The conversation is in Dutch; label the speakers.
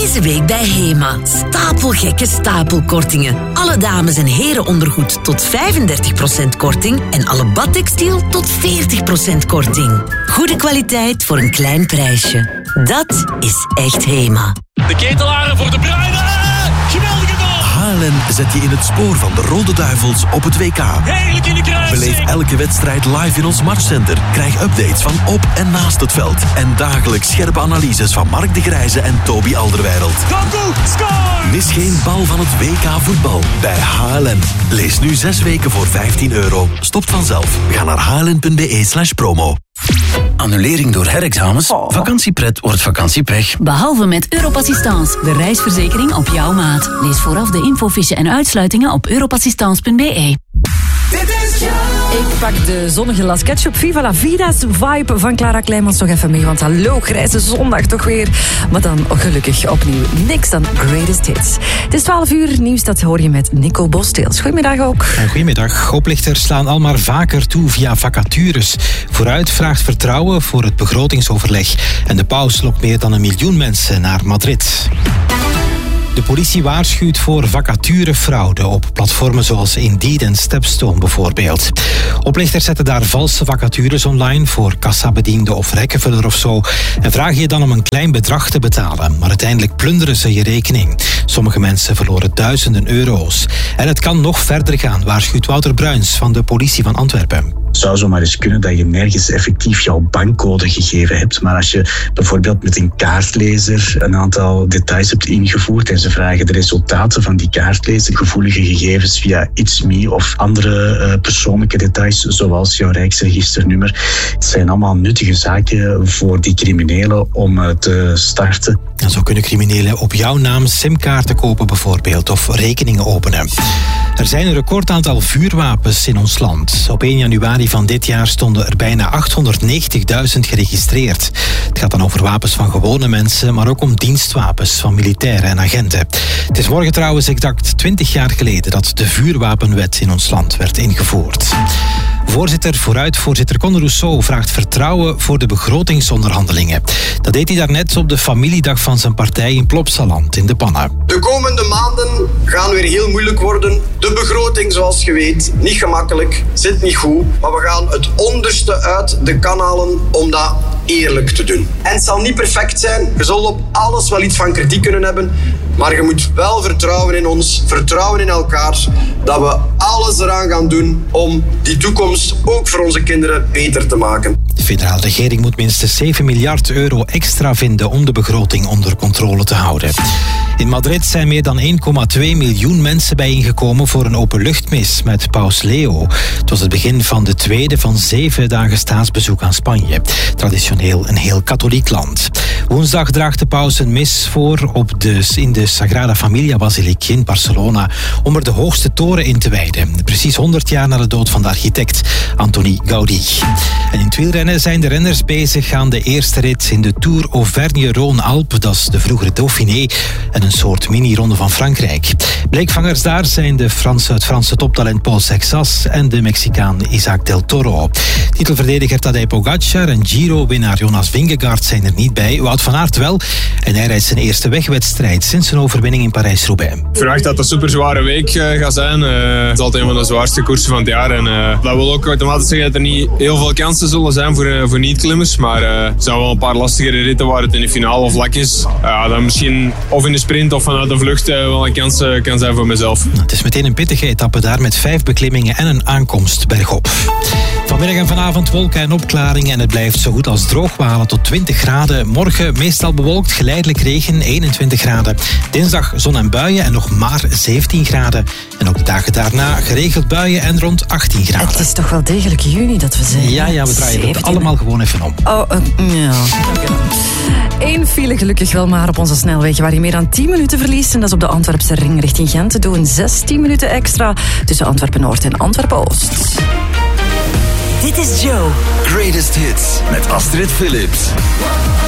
Speaker 1: Deze week bij HEMA. Stapelgekke stapelkortingen. Alle dames- en herenondergoed tot 35% korting en alle badtextiel tot 40% korting. Goede kwaliteit voor een klein prijsje. Dat is echt HEMA.
Speaker 2: De ketelaren voor De Bruyne. Geweldige bal.
Speaker 3: Halen zet je in het spoor van de Rode Duivels op het WK.
Speaker 2: Heerlijk in de kruising.
Speaker 3: Beleef elke wedstrijd live in ons matchcenter. Krijg updates van op en naast het veld. En dagelijks scherpe analyses van Mark de Grijze en Toby Alderweireld.
Speaker 2: Doku, score!
Speaker 3: Mis geen bal van het WK voetbal bij HLN. Lees nu 6 weken voor €15. Stopt vanzelf. Ga naar hln.be/promo.
Speaker 4: Annulering door herexamens? Vakantiepret wordt vakantiepech.
Speaker 5: Behalve met Europassistance, de reisverzekering op jouw maat. Lees vooraf de infofiche en uitsluitingen op europassistance.be.
Speaker 6: Ik pak de zonnige Las Ketchup Viva la Vida's vibe van Clara Kleimans nog even mee. Want hallo, grijze zondag toch weer. Maar dan gelukkig opnieuw niks dan Greatest Hits. Het is 12 uur, nieuws dat hoor je met Nico Bosteels. Goedemiddag ook.
Speaker 7: Goedemiddag. Oplichters slaan al maar vaker toe via vacatures. Vooruit vraagt vertrouwen voor het begrotingsoverleg. En de paus lokt meer dan 1 miljoen mensen naar Madrid. De politie waarschuwt voor vacaturefraude op platformen zoals Indeed en Stepstone bijvoorbeeld. Oplichters zetten daar valse vacatures online voor kassabediende of rekkenvuller of zo en vragen je dan om een klein bedrag te betalen. Maar uiteindelijk plunderen ze je rekening. Sommige mensen verloren duizenden euro's. En het kan nog verder gaan, waarschuwt Wouter Bruins van de politie van Antwerpen.
Speaker 8: Het zou zomaar eens kunnen dat je nergens effectief jouw bankcode gegeven hebt. Maar als je bijvoorbeeld met een kaartlezer een aantal details hebt ingevoerd en ze vragen de resultaten van die kaartlezer, gevoelige gegevens via It's.me of andere persoonlijke details zoals jouw Rijksregisternummer. Het zijn allemaal nuttige zaken voor die criminelen om te starten.
Speaker 7: En zo kunnen criminelen op jouw naam simkaarten kopen bijvoorbeeld of rekeningen openen. Er zijn een recordaantal vuurwapens in ons land. Op 1 januari van dit jaar stonden er bijna 890.000 geregistreerd. Het gaat dan over wapens van gewone mensen, maar ook om dienstwapens van militairen en agenten. Het is morgen trouwens exact 20 jaar geleden dat de vuurwapenwet in ons land werd ingevoerd. Voorzitter Conor Rousseau vraagt vertrouwen voor de begrotingsonderhandelingen. Dat deed hij daarnet op de familiedag van zijn partij in Plopsaland in de Pannen.
Speaker 9: De komende maanden gaan weer heel moeilijk worden. De begroting, zoals je weet, niet gemakkelijk, zit niet goed. Maar we gaan het onderste uit de kan halen om dat eerlijk te doen. En het zal niet perfect zijn. Je zult op alles wel iets van kritiek kunnen hebben. Maar je moet wel vertrouwen in ons, vertrouwen in elkaar, dat we alles eraan gaan doen om die toekomst ook voor onze kinderen beter te maken.
Speaker 7: De federale regering moet minstens 7 miljard euro extra vinden om de begroting onder controle te houden. In Madrid zijn meer dan 1,2 miljoen mensen bijeengekomen voor een openluchtmis met paus Leo. Het was het begin van de tweede van 7 dagen staatsbezoek aan Spanje. Traditioneel een heel katholiek land. Woensdag draagt de paus een mis voor in de Sagrada Familia Basiliek in Barcelona om er de hoogste toren in te wijden. Precies 100 jaar na de dood van de architect Antoni Gaudí. En in het wielrennen zijn de renners bezig aan de eerste rit in de Tour Auvergne-Rhône-Alpes. Dat is de vroegere Dauphiné en een soort mini-ronde van Frankrijk. Bleekvangers daar zijn het Franse toptalent Paul Sexas en de Mexicaan Isaac del Toro. Titelverdediger Tadej Pogacar en Giro-winnaar Jonas Vingegaard zijn er niet bij. Wout van Aert wel. En hij rijdt zijn eerste wegwedstrijd sinds zijn overwinning in Parijs-Roubaix.
Speaker 10: Ik verwacht dat het een super zware week gaat zijn. Het is altijd een van de zwaarste koersen van het jaar. En dat wil ook automatisch zeggen dat er niet heel veel kansen zullen zijn voor niet-klimmers. Maar er zijn wel een paar lastigere ritten waar het in de finale vlak is. Dan misschien of in de sprint of vanuit de vlucht wel een kans kan zijn voor mezelf.
Speaker 7: Het is meteen een pittige etappe daar met 5 beklimmingen en een aankomst bergop. Vanmiddag en vanavond wolken en opklaringen en het blijft zo goed als droog. We halen tot 20 graden. Morgen meestal bewolkt, geleidelijk regen, 21 graden. Dinsdag zon en buien en nog maar 17 graden. En ook de dagen daarna geregeld buien en rond 18 graden.
Speaker 6: Het is toch wel degelijk juni dat we zijn.
Speaker 7: Ja, we draaien het allemaal gewoon even om.
Speaker 6: Ja. Eén file gelukkig wel maar op onze snelweg waar je meer dan 10 minuten verliest. En dat is op de Antwerpse ring richting Gent. Te doen 16 minuten extra tussen Antwerpen-Noord en Antwerpen-Oost.
Speaker 1: Dit is Joe.
Speaker 3: Greatest Hits met Astrid Phillips.